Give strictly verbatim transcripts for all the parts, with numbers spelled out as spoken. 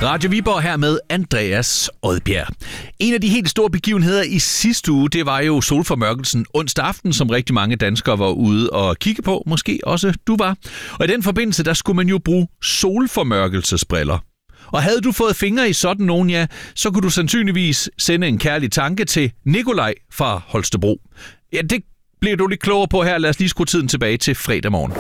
Radio Viborg her med Andreas Odbjerg. En af de helt store begivenheder i sidste uge, det var jo solformørkelsen onsdag aften, som rigtig mange danskere var ude og kigge på. Måske også du var. Og i den forbindelse, der skulle man jo bruge solformørkelsesbriller. Og havde du fået fingre i sådan nogen, ja, så kunne du sandsynligvis sende en kærlig tanke til Nikolaj fra Holstebro. Ja, det bliver du lidt klogere på her. Lad os lige skrue tiden tilbage til fredag morgen.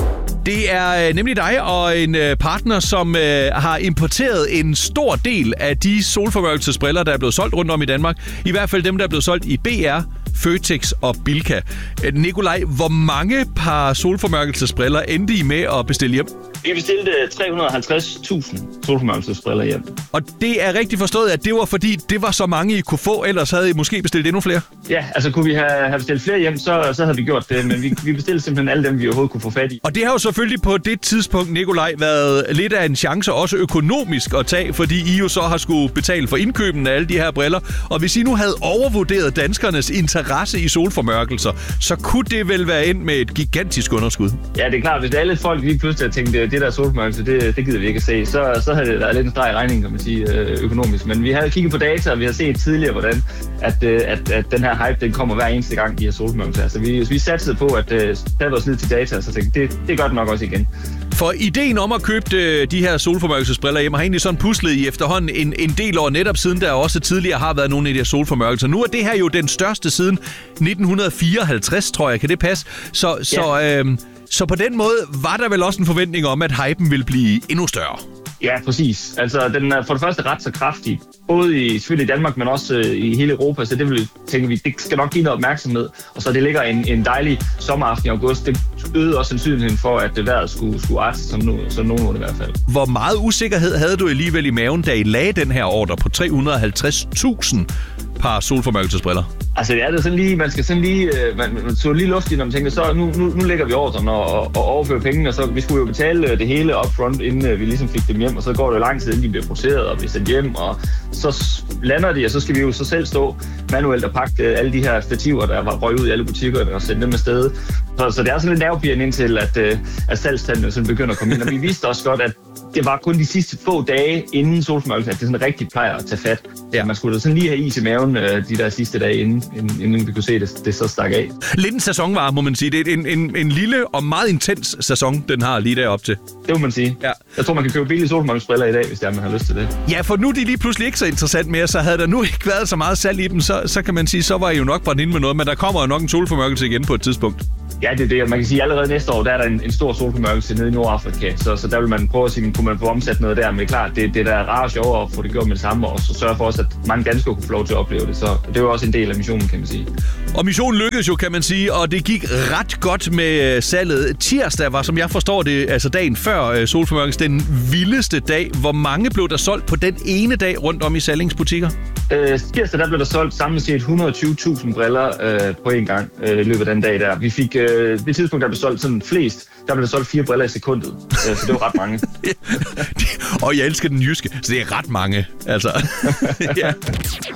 Det er nemlig dig og en partner, som øh, har importeret en stor del af de solformørkelsesbriller, der er blevet solgt rundt om i Danmark. I hvert fald dem, der er blevet solgt i B R, Føtex og Bilka. Nikolaj, hvor mange par solformørkelsesbriller endte I med at bestille hjem? Vi bestilte tre hundrede og halvtreds tusind solformørkelsesbriller hjem. Og det er rigtigt forstået, at det var fordi, det var så mange, I kunne få, ellers havde I måske bestilt endnu flere? Ja, altså kunne vi have, have bestilt flere hjem, så, så havde vi gjort det, men vi, vi bestilte simpelthen alle dem, vi overhovedet kunne få fat i. Og det har jo selvfølgelig på det tidspunkt, Nikolaj, været lidt af en chance, også økonomisk at tage, fordi I jo så har skulle betale for indkøben af alle de her briller. Og hvis I nu havde overvurderet danskernes interesse i solformørkelser, så kunne det vel være endt med et gigantisk underskud? Ja, det er klart. Hvis alle folk lige pludselig tænkte, det der solformørkelse, det, det gider vi ikke at se, så, så havde det været lidt en streg i regningen, kan man sige, økonomisk. Men vi havde kigget på data, og vi har set tidligere, hvordan at, at, at den her hype, den kommer hver eneste gang, de her solformørkelser. Altså, vi, vi satsede på at tage os ned til data, og så tænkte det, det gør det nok også igen. For ideen om at købe de her solformørkelsesbriller hjem har egentlig sådan puslet i efterhånden en, en del år, netop siden der også tidligere har været nogle af de her solformørkelser. Nu er det her jo den største siden nitten fireoghalvtreds, tror jeg. Kan det passe? Så, ja. så, øh, så på den måde var der vel også en forventning om, at hypen ville blive endnu større. Ja, præcis. Altså, den er for det første ret så kraftig. Både i, selvfølgelig i Danmark, men også øh, i hele Europa. Så det vil, tænker vi, det skal nok give noget opmærksomhed. Og så det ligger en, en dejlig sommeraften i august. Det øgede også sandsynligheden for, at det vejret skulle, skulle arte, som, nu, som nogenlunde i hvert fald. Hvor meget usikkerhed havde du alligevel i maven, da I lagde den her ordre på tre hundrede og halvtreds tusind par solformørkelsesbriller? Altså, ja, det er sådan lige, man skal sådan lige, man, man tog lige luft i, når man tænker, så nu, nu, nu lægger vi ordren og, og, og overfører pengene, og så vi skulle jo betale det hele upfront, inden vi ligesom fik dem hjem, og så går det jo lang tid, inden de bliver produceret og bliver sendt hjem, og så lander de, og så skal vi jo så selv stå manuelt og pakke alle de her stativer, der var røget ud i alle butikkerne, og sende dem afsted. Så, så det er sådan lidt nervepirrende indtil, at, at salgstallene sådan begynder at komme ind, og vi vidste også godt, at det var kun de sidste få dage inden solformørkelsen, at det sådan rigtig plejer at tage fat. Ja. Man skulle da sådan lige have is i maven de der sidste dage, inden, inden vi kunne se, det, det så stak af. Lidt en sæsonvare, må man sige. Det er en, en, en lille og meget intens sæson, den har lige derop til. Det må man sige. Ja. Jeg tror, man kan købe billige solformørkelsesbriller i dag, hvis det er, man har lyst til det. Ja, for nu er de lige pludselig ikke så interessant mere, så havde der nu ikke været så meget salg i dem, så, så kan man sige, så var I jo nok brændt ind med noget, men der kommer jo nok en solformørkelse igen på et tidspunkt. Ja, det er det. Man kan sige, at allerede næste år, der er der en, en stor solformørkelse nede i Nordafrika, så, så der vil man prøve at sige, kunne man få omsat noget der, men det er klart, det, det der er rart og sjovere at få det gjort med det samme, og så sørge for også, at mange danskere kunne få lov til at opleve det, så det er jo også en del af missionen, kan man sige. Og missionen lykkedes jo, kan man sige, og det gik ret godt med salget. Tirsdag var, som jeg forstår det, altså dagen før solformørkelsen, den vildeste dag. Hvor mange blev der solgt på den ene dag rundt om i Sallingsbutikker? Øh, tirsdag, der blev der solgt samlet set et hundrede og tyve tusind briller øh, på en gang øh, i løbet af den dag der. Vi fik, øh, det tidspunkt, der blev solgt sådan flest, der blev der solgt fire briller i sekundet, øh, så det var ret mange. Og jeg elsker den jyske, så det er ret mange, altså. Ja.